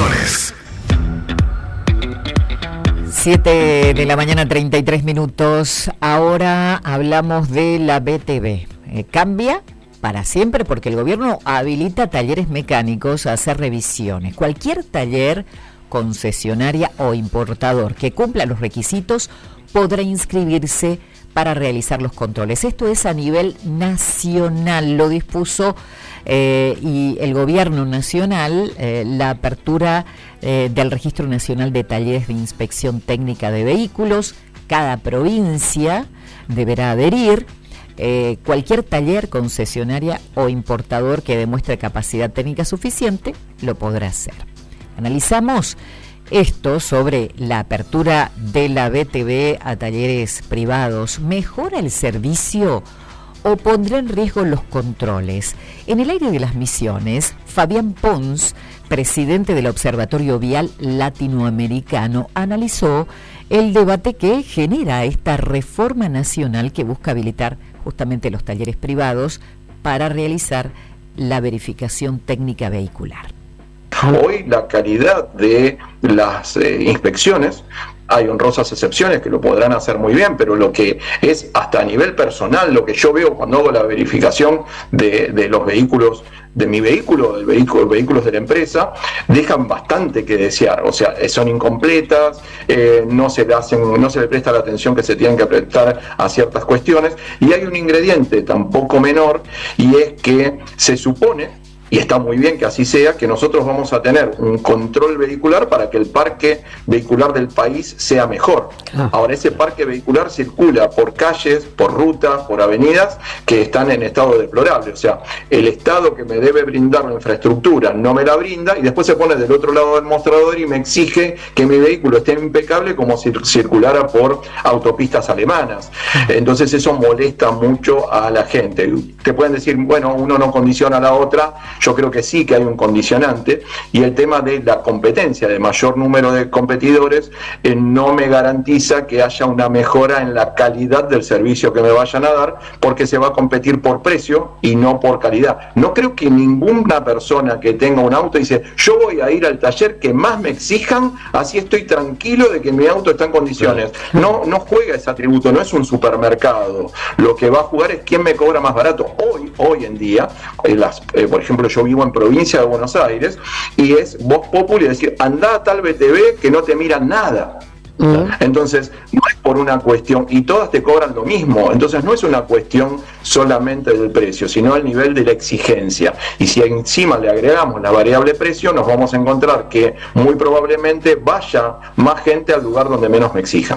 Emisiones. 7 de la mañana, 33 minutos. Ahora hablamos de la BTV. Cambia para siempre porque el gobierno habilita talleres mecánicos a hacer revisiones. Cualquier taller, concesionaria o importador que cumpla los requisitos podrá inscribirse para realizar los controles. Esto es a nivel nacional, lo dispuso y el gobierno nacional, la apertura del Registro Nacional de Talleres de Inspección Técnica de Vehículos. Cada provincia deberá adherir. Cualquier taller, concesionaria o importador que demuestre capacidad técnica suficiente lo podrá hacer. Analizamos esto sobre la apertura de la BTV a talleres privados. ¿Mejora el servicio o pondrá en riesgo los controles? En el aire de las Misiones, Fabián Pons, presidente del Observatorio Vial Latinoamericano, analizó el debate que genera esta reforma nacional que busca habilitar justamente los talleres privados para realizar la verificación técnica vehicular. Hoy la calidad de las inspecciones, hay honrosas excepciones que lo podrán hacer muy bien, pero lo que es hasta a nivel personal, lo que yo veo cuando hago la verificación de los vehículos, de mi vehículo, vehículos de la empresa, dejan bastante que desear. O sea, son incompletas, no se le presta la atención que se tienen que prestar a ciertas cuestiones, y hay un ingrediente tampoco menor, y es que se supone, y está muy bien que así sea, que nosotros vamos a tener un control vehicular para que el parque vehicular del país sea mejor. Ahora, ese parque vehicular circula por calles, por rutas, por avenidas que están en estado deplorable. O sea, el Estado que me debe brindar la infraestructura no me la brinda, y después se pone del otro lado del mostrador y me exige que mi vehículo esté impecable como si circulara por autopistas alemanas. Entonces eso molesta mucho a la gente. Te pueden decir, bueno, uno no condiciona a la otra. Yo creo que sí que hay un condicionante, y el tema de la competencia, de mayor número de competidores, no me garantiza que haya una mejora en la calidad del servicio que me vayan a dar, porque se va a competir por precio y no por calidad. No creo que ninguna persona que tenga un auto dice, yo voy a ir al taller que más me exijan, así estoy tranquilo de que mi auto está en condiciones. No juega ese atributo, no es un supermercado. Lo que va a jugar es quién me cobra más barato. Hoy en día, por ejemplo, yo vivo en provincia de Buenos Aires, y es vox populi decir, andá a tal BTV que no te miran nada. Entonces, no es por una cuestión, y todas te cobran lo mismo, entonces no es una cuestión solamente del precio, sino el nivel de la exigencia. Y si encima le agregamos la variable precio, nos vamos a encontrar que muy probablemente vaya más gente al lugar donde menos me exijan.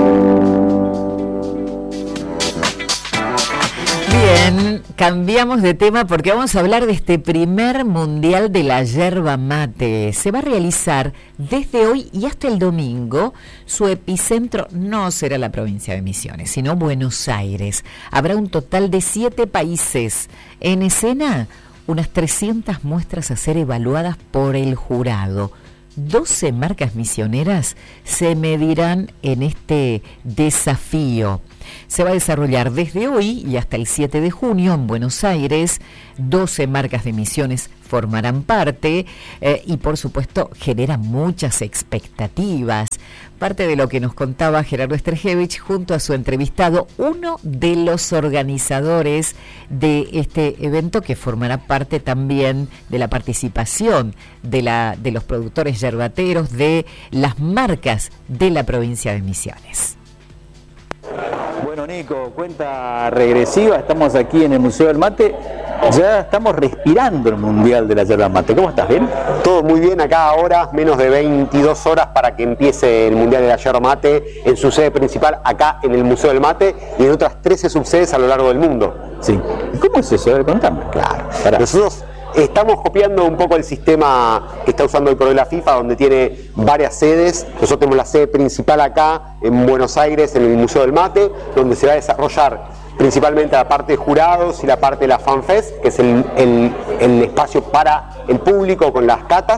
Bien, cambiamos de tema porque vamos a hablar de este primer mundial de la yerba mate. Se va a realizar desde hoy y hasta el domingo. Su epicentro no será la provincia de Misiones, sino Buenos Aires. Habrá un total de 7 países. En escena, unas 300 muestras a ser evaluadas por el jurado. 12 marcas misioneras se medirán en este desafío. Se va a desarrollar desde hoy y hasta el 7 de junio en Buenos Aires. 12 marcas de Misiones formarán parte y por supuesto genera muchas expectativas. Parte de lo que nos contaba Gerardo Estergevich junto a su entrevistado, uno de los organizadores de este evento, que formará parte también de la participación de los productores yerbateros de las marcas de la provincia de Misiones. Bueno, Nico, cuenta regresiva, estamos aquí en el Museo del Mate, ya estamos respirando el Mundial de la Yerba Mate. ¿Cómo estás? ¿Bien? Todo muy bien, acá ahora, menos de 22 horas para que empiece el Mundial de la Yerba Mate en su sede principal, acá en el Museo del Mate, y en otras 13 subsedes a lo largo del mundo. Sí. ¿Cómo es eso? A ver, contame. Claro. Nosotros estamos copiando un poco el sistema que está usando hoy por hoy la FIFA, donde tiene varias sedes. Nosotros tenemos la sede principal acá en Buenos Aires, en el Museo del Mate, donde se va a desarrollar principalmente la parte de jurados y la parte de la FanFest, que es el espacio para el público con las catas.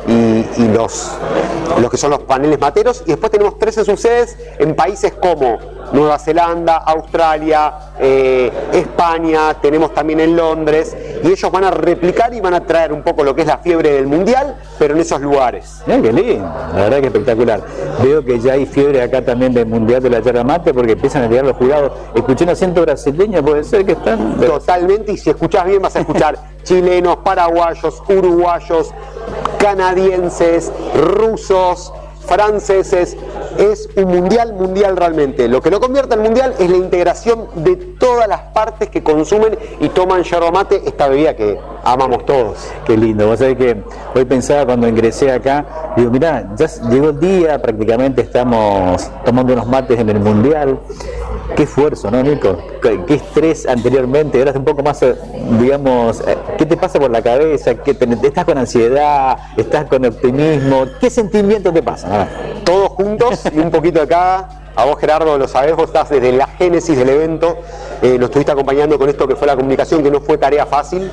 y los que son los paneles materos, y después tenemos 13 subsedes en países como Nueva Zelanda, Australia, España, tenemos también en Londres, y ellos van a replicar y van a traer un poco lo que es la fiebre del mundial, pero en esos lugares. Qué lindo, la verdad que espectacular. Veo que ya hay fiebre acá también del mundial de la yerba mate, porque empiezan a llegar los jurados. Escuché un acento brasileño, puede ser que están... Totalmente, y si escuchás bien vas a escuchar chilenos, paraguayos, uruguayos, canadienses, rusos, franceses. Es un mundial realmente. Lo que lo convierte en mundial es la integración de todas las partes que consumen y toman yerba mate, esta bebida que amamos todos. Qué lindo. Vos sabés que hoy pensaba cuando ingresé acá, digo, mirá, ya llegó el día, prácticamente estamos tomando unos mates en el mundial. Qué esfuerzo, ¿no, Nico? Qué estrés anteriormente, ahora es un poco más, digamos, ¿qué te pasa por la cabeza? ¿Estás con ansiedad? ¿Estás con optimismo? ¿Qué sentimientos te pasan? Todos juntos y un poquito de cada. A vos, Gerardo, lo sabés, vos estás desde la génesis del evento, nos estuviste acompañando con esto que fue la comunicación, que no fue tarea fácil.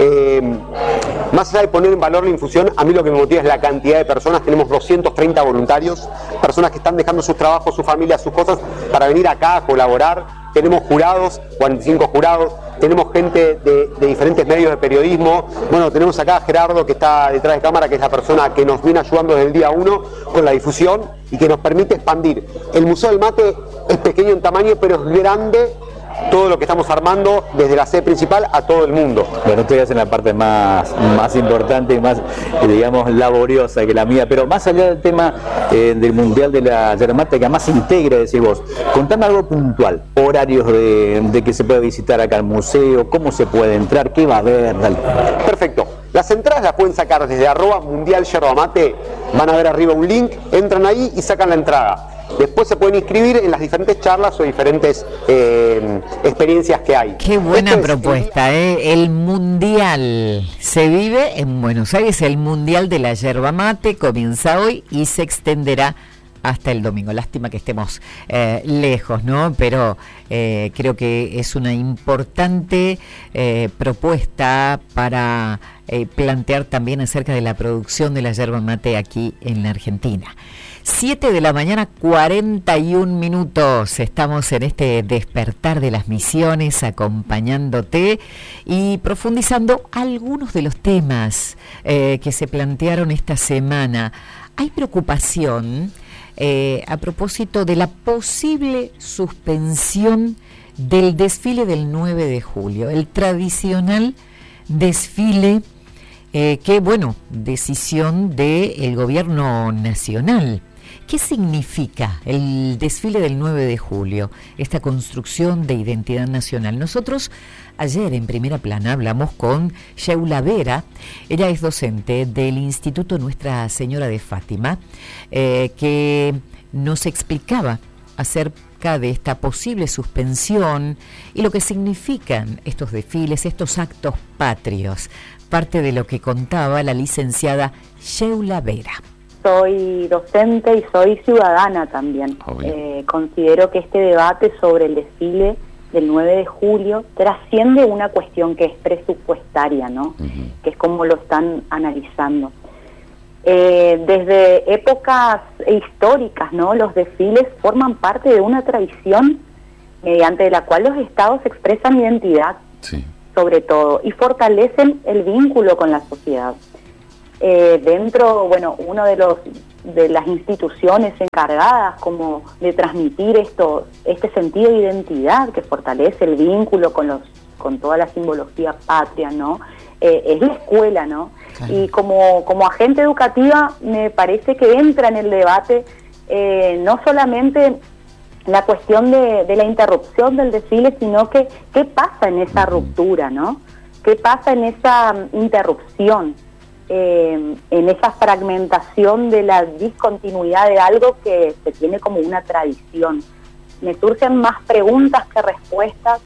Más allá de poner en valor la infusión, a mí lo que me motiva es la cantidad de personas. Tenemos 230 voluntarios, personas que están dejando sus trabajos, sus familias, sus cosas, para venir acá a colaborar. Tenemos jurados, 45 jurados, tenemos gente de diferentes medios de periodismo. Bueno, tenemos acá a Gerardo, que está detrás de cámara, que es la persona que nos viene ayudando desde el día 1 con la difusión y que nos permite expandir. El Museo del Mate es pequeño en tamaño, pero es grande todo lo que estamos armando desde la sede principal a todo el mundo. Bueno, ustedes hacen la parte más importante y más, digamos, laboriosa que la mía, pero más allá del tema del Mundial de la Yerba Mate, que además se integra, decís vos, contame algo puntual, horarios de que se puede visitar acá al museo, cómo se puede entrar, qué va a haber. Dale. Perfecto. Las entradas las pueden sacar desde @mundialyerba-mate, van a ver arriba un link, entran ahí y sacan la entrada. Después se pueden inscribir en las diferentes charlas o diferentes experiencias que hay. Qué buena propuesta, ¿eh? El Mundial se vive en Buenos Aires, el Mundial de la Yerba Mate comienza hoy y se extenderá hasta el domingo. Lástima que estemos lejos, ¿no? Pero creo que es una importante propuesta para plantear también acerca de la producción de la yerba mate aquí en la Argentina. 7 de la mañana, 41 minutos. Estamos en este despertar de las misiones, acompañándote y profundizando algunos de los temas que se plantearon esta semana. Hay preocupación a propósito de la posible suspensión del desfile del 9 de julio, el tradicional desfile que, bueno, decisión del gobierno nacional. ¿Qué significa el desfile del 9 de julio, esta construcción de identidad nacional? Nosotros ayer en Primera Plana hablamos con Sheula Vera, ella es docente del Instituto Nuestra Señora de Fátima, que nos explicaba acerca de esta posible suspensión y lo que significan estos desfiles, estos actos patrios, parte de lo que contaba la licenciada Sheula Vera. Soy docente y soy ciudadana también. Considero que este debate sobre el desfile del 9 de julio trasciende una cuestión que es presupuestaria, ¿no? Que es como lo están analizando. Desde épocas históricas, ¿no? Los desfiles forman parte de una tradición mediante la cual los estados expresan identidad, sobre todo, y fortalecen el vínculo con la sociedad. Dentro, bueno, uno de las instituciones encargadas como de transmitir este sentido de identidad que fortalece el vínculo con toda la simbología patria, ¿no? Es la escuela, ¿no? Claro. Y como agente educativa me parece que entra en el debate no solamente la cuestión de la interrupción del desfile, sino que qué pasa en esa ruptura, ¿no? ¿Qué pasa en esa interrupción? En esa fragmentación de la discontinuidad de algo que se tiene como una tradición. Me surgen más preguntas que respuestas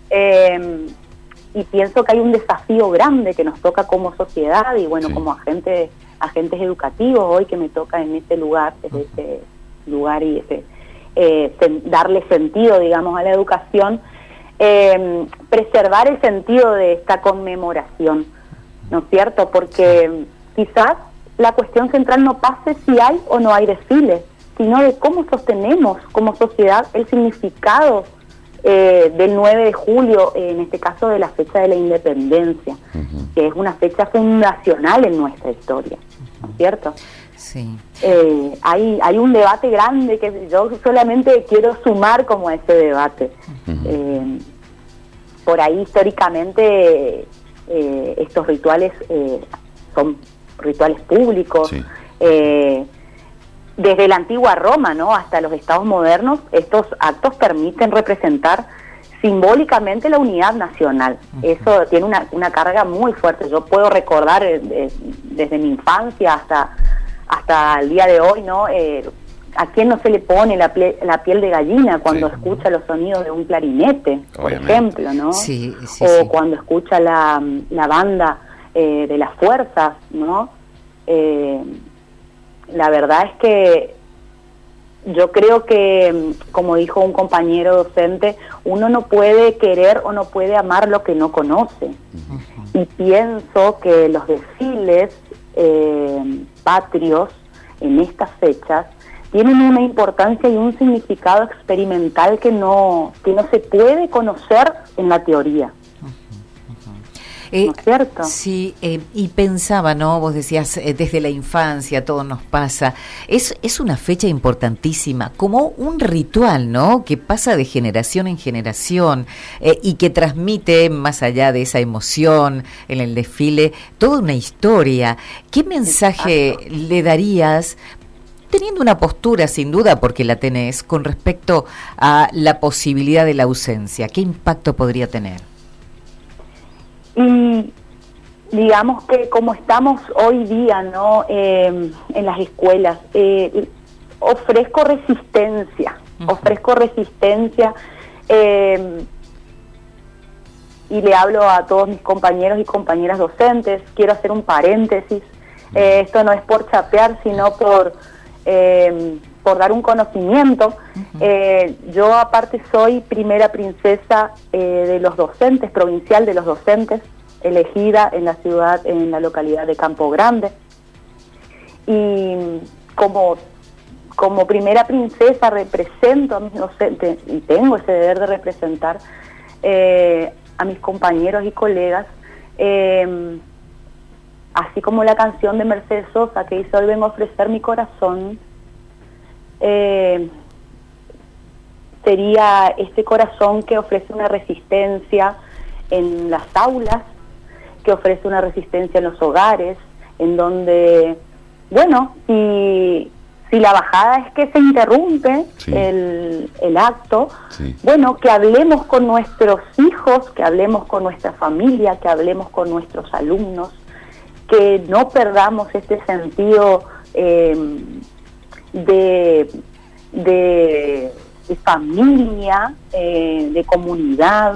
y pienso que hay un desafío grande que nos toca como sociedad y bueno, como agentes educativos hoy que me toca en ese lugar, y darle sentido, digamos, a la educación, preservar el sentido de esta conmemoración, ¿no es cierto? Porque quizás la cuestión central no pase si hay o no hay desfiles, sino de cómo sostenemos como sociedad el significado del 9 de julio, en este caso de la fecha de la independencia, que es una fecha fundacional en nuestra historia, ¿no es cierto? Sí. Hay un debate grande que yo solamente quiero sumar como a ese debate. Por ahí históricamente estos rituales son rituales públicos. Sí. Desde la antigua Roma, ¿no?, hasta los estados modernos, estos actos permiten representar simbólicamente la unidad nacional. Eso tiene una carga muy fuerte. Yo puedo recordar desde mi infancia hasta el día de hoy, ¿no? ¿A quién no se le pone la piel de gallina cuando escucha los sonidos de un clarinete, por ejemplo, ¿no? Sí, o cuando escucha la banda de las fuerzas, ¿no? La verdad es que yo creo que, como dijo un compañero docente, uno no puede querer o no puede amar lo que no conoce. Y pienso que los desfiles patrios en estas fechas tienen una importancia y un significado experimental que no se puede conocer en la teoría. ¿No es cierto? Sí, y pensaba, ¿no? Vos decías, desde la infancia todo nos pasa. Es una fecha importantísima, como un ritual, ¿no?, que pasa de generación en generación y que transmite, más allá de esa emoción en el desfile, toda una historia. ¿Qué mensaje le darías, teniendo una postura, sin duda, porque la tenés, con respecto a la posibilidad de la ausencia? ¿Qué impacto podría tener? Y digamos que como estamos hoy día, ¿no?, en las escuelas, ofrezco resistencia, y le hablo a todos mis compañeros y compañeras docentes. Quiero hacer un paréntesis. Esto no es por chapear, sino por dar un conocimiento. Yo aparte soy primera princesa de los docentes, provincial de los docentes, elegida en la localidad de Campo Grande, y como primera princesa represento a mis docentes y tengo ese deber de representar a mis compañeros y colegas, así como la canción de Mercedes Sosa que dice: hoy vengo a ofrecer mi corazón. Sería este corazón que ofrece una resistencia en las aulas, que ofrece una resistencia en los hogares, en donde, bueno, si la bajada es que se interrumpe el acto, bueno, que hablemos con nuestros hijos, que hablemos con nuestra familia, que hablemos con nuestros alumnos, que no perdamos este sentido de familia, de comunidad.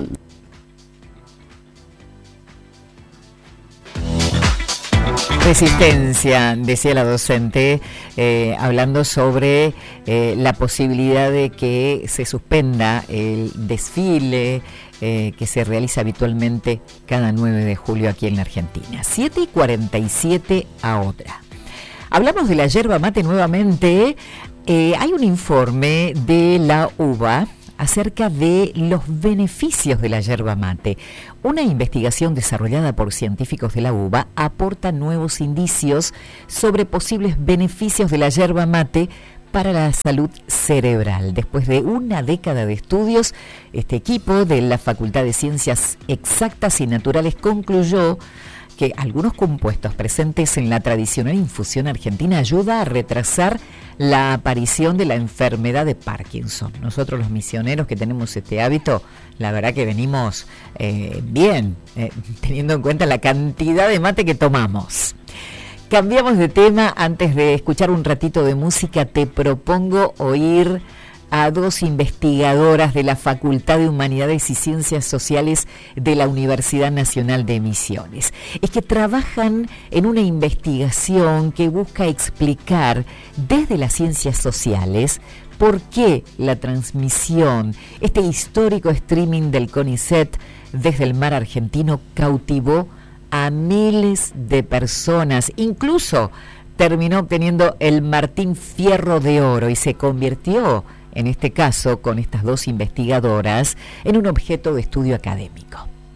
Resistencia, decía la docente, hablando sobre la posibilidad de que se suspenda el desfile que se realiza habitualmente cada 9 de julio aquí en la Argentina. 7:47 ahora. Hablamos de la yerba mate nuevamente. Hay un informe de la UBA acerca de los beneficios de la yerba mate. Una investigación desarrollada por científicos de la UBA aporta nuevos indicios sobre posibles beneficios de la yerba mate para la salud cerebral. Después de una década de estudios, este equipo de la Facultad de Ciencias Exactas y Naturales concluyó que algunos compuestos presentes en la tradicional infusión argentina ayuda a retrasar la aparición de la enfermedad de Parkinson. Nosotros los misioneros que tenemos este hábito, la verdad que venimos bien, teniendo en cuenta la cantidad de mate que tomamos. Cambiamos de tema. Antes de escuchar un ratito de música, te propongo oír a dos investigadoras de la Facultad de Humanidades y Ciencias Sociales de la Universidad Nacional de Misiones. Es que trabajan en una investigación que busca explicar desde las ciencias sociales por qué la transmisión, este histórico streaming del CONICET desde el mar argentino cautivó a miles de personas, incluso terminó obteniendo el Martín Fierro de Oro y se convirtió, en este caso, con estas dos investigadoras, en un objeto de estudio académico.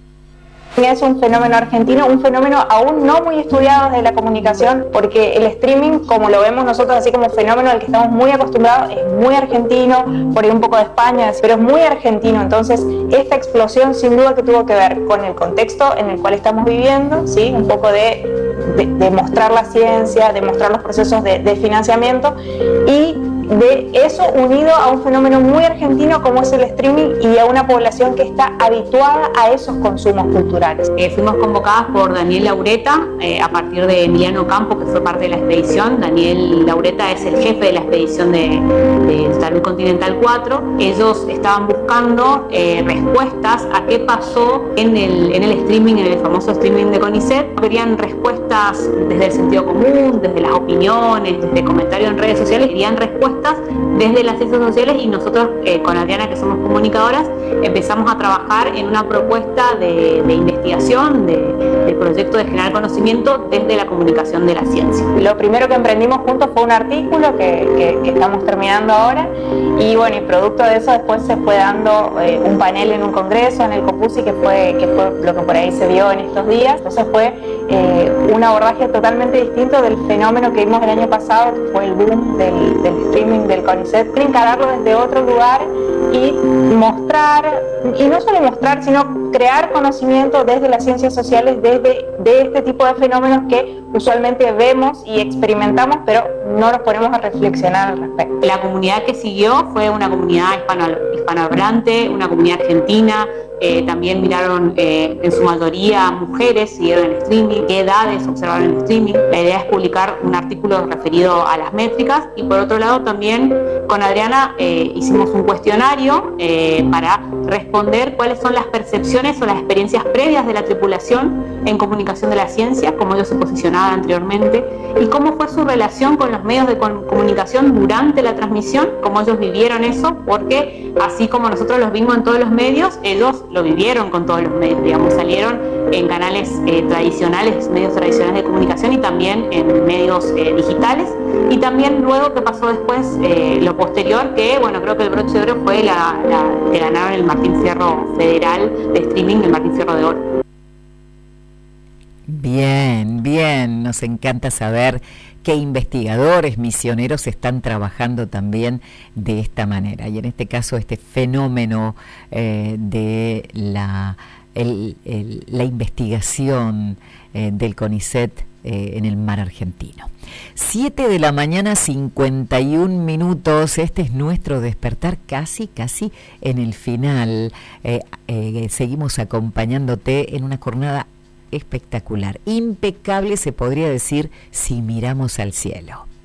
Es un fenómeno argentino, un fenómeno aún no muy estudiado desde la comunicación, porque el streaming, como lo vemos nosotros así como fenómeno al que estamos muy acostumbrados, es muy argentino, por ahí un poco de España, pero es muy argentino. Entonces, esta explosión sin duda que tuvo que ver con el contexto en el cual estamos viviendo, ¿sí? Un poco de mostrar la ciencia, de mostrar los procesos de financiamiento, y de eso unido a un fenómeno muy argentino como es el streaming y a una población que está habituada a esos consumos culturales. Fuimos convocadas por Daniel Laureta a partir de Emiliano Campo, que fue parte de la expedición. Daniel Laureta es el jefe de la expedición de Salud Continental 4. Ellos estaban buscando respuestas a qué pasó en el streaming, en el famoso streaming de CONICET. Querían respuestas desde el sentido común, desde las opiniones, desde comentarios en redes sociales. Querían respuestas desde las ciencias sociales, y nosotros con Adriana, que somos comunicadoras, empezamos a trabajar en una propuesta de investigación, de proyecto de generar conocimiento desde la comunicación de la ciencia. Lo primero que emprendimos juntos fue un artículo que estamos terminando ahora, y bueno, y producto de eso después se fue dando un panel en un congreso en el COPUSI, que fue lo que por ahí se vio en estos días. Entonces fue un abordaje totalmente distinto del fenómeno que vimos el año pasado, que fue el boom del streaming del CONICET, encararlo desde otro lugar y mostrar, y no solo mostrar, sino crear conocimiento desde las ciencias sociales, de este tipo de fenómenos que usualmente vemos y experimentamos, pero no nos ponemos a reflexionar al respecto. La comunidad que siguió fue una comunidad hispanohablante, una comunidad argentina. También miraron en su mayoría mujeres, siguieron el streaming, qué edades observaron el streaming. La idea es publicar un artículo referido a las métricas, y por otro lado también con Adriana hicimos un cuestionario para responder cuáles son las percepciones o las experiencias previas de la tripulación en comunicación de la ciencia, cómo ellos se posicionaban anteriormente y cómo fue su relación con los medios de comunicación durante la transmisión, cómo ellos vivieron eso, porque así como nosotros los vimos en todos los medios, ellos lo vivieron con todos los medios, digamos, salieron en canales tradicionales, medios tradicionales de comunicación, y también en medios digitales, y también luego que pasó después lo posterior, que bueno, creo que el broche de oro fue que ganaron el Martín Fierro Federal de streaming, el Martín Fierro de Oro. Bien, bien, nos encanta saber que investigadores, misioneros están trabajando también de esta manera, y en este caso este fenómeno de la investigación del CONICET en el mar argentino. 7 de la mañana, 51 minutos, este es nuestro despertar casi en el final. Seguimos acompañándote en una jornada espectacular, impecable se podría decir si miramos al cielo.